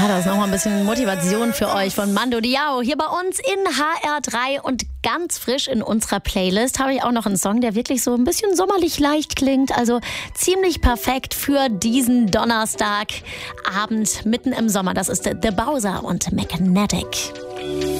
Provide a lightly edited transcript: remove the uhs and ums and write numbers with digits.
Ja, das ist nochmal ein bisschen Motivation für euch von Mando Diao hier bei uns in HR3 und ganz frisch in unserer Playlist habe ich auch noch einen Song, der wirklich so ein bisschen sommerlich leicht klingt, also ziemlich perfekt für diesen Donnerstagabend mitten im Sommer. Das ist The Bowser und Magnetic.